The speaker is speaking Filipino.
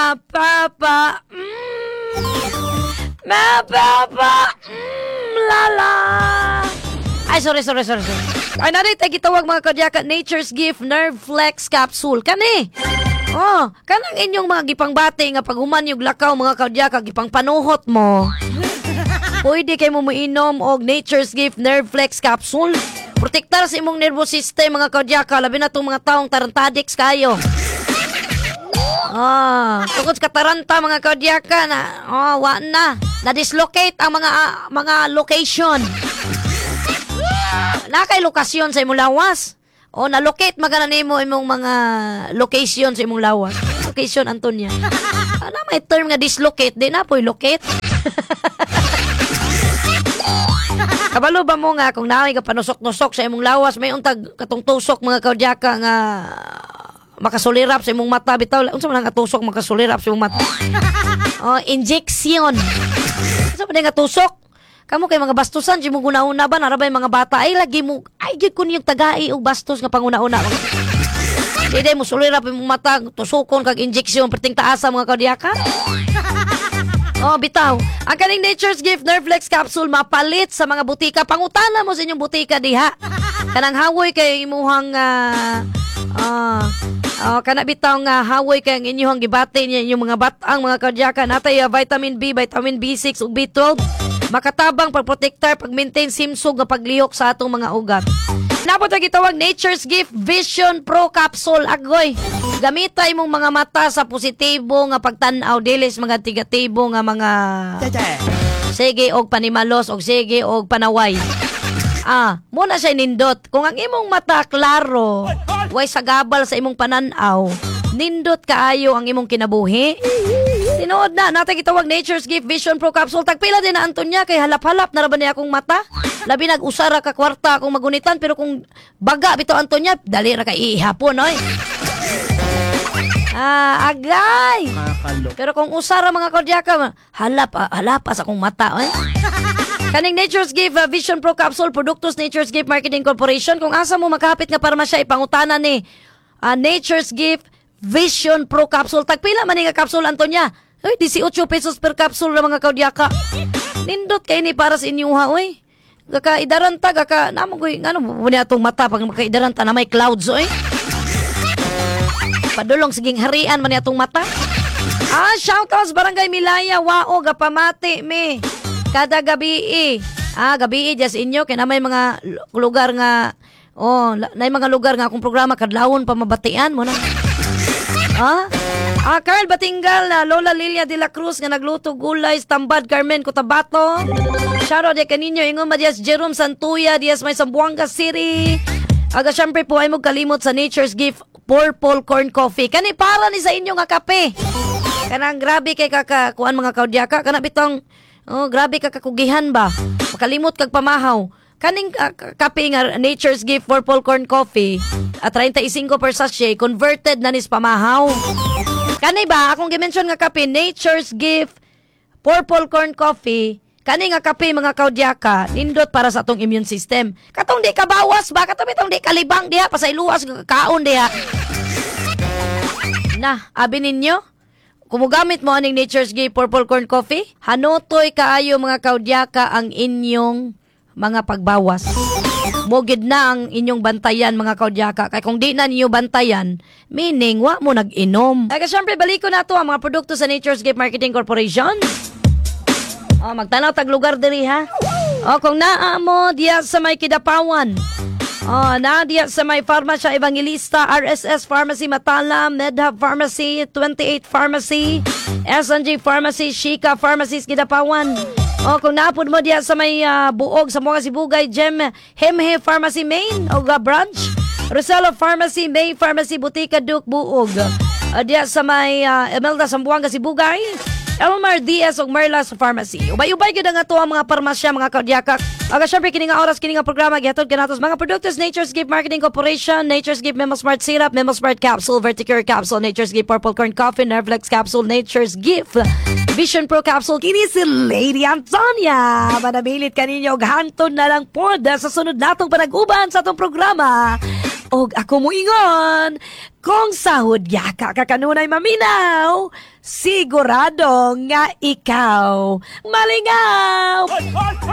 mapapa, mapapa, lala. Ay, sorry. Ay, narito ay gitawag mga kadyaka, Nature's Gift Nerve Flex Capsule. Kani? Oh, kanang inyong mga gipangbati nga paghuman yung lakaw mga kadyaka, gipang panuhot mo. Pwede kayo mo mainom og Nature's Gift Nerve Flex Capsule. Protektar sa imong nervous system mga kadyaka, labi na itong mga taong tarantadix kayo. Tungkol sa kataranta mga kadyaka na, na-dislocate ang mga location. Nakay lokasyon sa imong lawas. O na-locate maganan mo imong mga location sa imong lawas. Location Antonia. Ano may term nga dislocate, di na po'y locate. Kabalo ba mo nga kung naay ka panusok-nusok sa imong lawas, may untag katong tusok mga kaudyaka nga makasulirap sa imong mata bitaw. Unsa man nga tusok makasulirap sa imong mata? Injection. Unsa man nga tusok? Kamu kay mga bastusan, di mo guna-una ba? Narabay mga bata, ay lagi mo, ay di ko niyong tagai o bastos nga panguna-una. Hindi mo sulirap yung mata, tusukon kag injeksyon, perting taasa mga kadyaka. Bitaw. Ang kaning Nature's Gift Nerve Flex Capsule mapalit sa mga butika. Pangutana mo sa inyong butika diha. Kanang hawoy kay imuhang kana bitaw nga hawoy kay ang inyong gibati niya inyong mga batang mga kadyaka. Natay vitamin B, vitamin B6 ug B12. Makatabang pagprotektar, pag-maintain simsog nga paglihok sa atong mga ugat. Napot ang gitawag Nature's Gift Vision Pro Capsule. Agoy, gamita imong mga mata sa positibo nga pagtan-aw, dilis mga negatibo nga mga sige og panimalos og sige og panaway. Muna siya nindot. Kung ang imong mata klaro, way sagabal sa imong pananaw, nindot kaayo ang imong kinabuhi. Tinood na, natay gitawag Nature's Gift Vision Pro Capsule. Tagpila din na Antonia kay halap-halap na raban niya akong mata. Labi nag-usara ka kwarta akong magunitan, pero kung baga bito Antonia, dali ra kay ihapon, oy. Agay. Pero kung usara mga kadyaka, halap sa akong mata, oy. Kaning Nature's Gift Vision Pro Capsule, produktos Nature's Gift Marketing Corporation. Kung asa mo makapit nga parmasya, ipangutana ni Nature's Gift Vision Pro Capsule. Tagpila man nga capsule Antonia. Ay, 18 pesos per capsule na mga kaudyaka. Nindot kayo ni para sa inyuha, oy. Gaka idaranta, gaka, namoy, ano, muna itong mata pag makaidaranta na may clouds, oy. Padulong, siging harian man itong mata. Shoutouts Barangay Milaya, wao, gapamati, me. Kada gabi, gabi, just inyo, kaya na may mga lugar nga, na mga lugar nga akong programa, kadlawon pa mabatian mo na. Carl Batingal, Lola Lilia de la Cruz nga nagluto gulay, Tambad Carmen Cotabato. Shoutout de kaninyo ingon Madias Jerome Santuya, Dias may Zamboanga City. Syempre po ay mo kalimot sa Nature's Gift Purple Corn Coffee. Kani para ni sa inyo nga kape. Kanang grabe kay kuan mga kaudyaka, kana bitong grabe ka kakugihan ba. Makalimot kag pamahaw. Kaning kape nga Nature's Gift Purple Corn Coffee at 35 per sachet converted na nis pamahaw. Kani ba akong gi-mention nga kape Nature's Gift Purple Corn Coffee, kani nga kape mga kaudyaka nindot para sa atong immune system. Katong di ka bawas ba, katong bitong di kalibang diha pasayluwas kaon diha. Na, abi ninyo kumugamit mo aning Nature's Gift Purple Corn Coffee, hanutoy kaayo mga kaudyaka ang inyong mga pagbawas. Mugid na ang inyong bantayan mga kaudyaka. Kaya kung di na ninyo bantayan, meaning wa mo nag-inom. Kaya syempre baliko na to ang mga produkto sa Nature's Gift Marketing Corporation. Magtanaw tag lugar diri ha. Kung naa mo diya sa may Kidapawan. Na diya sa may Farmasya Evangelista, RSS Pharmacy Matala, MedHub Pharmacy, 28 Pharmacy, S&J Pharmacy, Shika Pharmacies Kidapawan. Kung naapod mo diya sa may buog sa mga Sibugay, Hemhe Pharmacy Main o branch, Rosella Pharmacy, May Pharmacy, Butika, Duke, Buog. Diya sa may Emelda, Sambuanga, Sibugay, Elmar Diaz o Merlas Pharmacy. Ubay-ubay gid nga to ang mga parmasya mga kaudyaka. Syempre kini nga oras kini nga programa gihatod kanatos mga produktos Nature's Gift Marketing Corporation, Nature's Gift Memo Smart Syrup, Memo Smart Capsule, Verticure Capsule, Nature's Gift Purple Corn Coffee, Nervlex Capsule, Nature's Gift Vision Pro Capsule. Kini si Lady Antonia. Manabilit kaninyo og hantod na lang pod sa sunod natong panag-uban sa atong programa. Og ako mo ingon, kung sahod yaka ka kanunay maminaw, sigurado nga ikaw malingaw.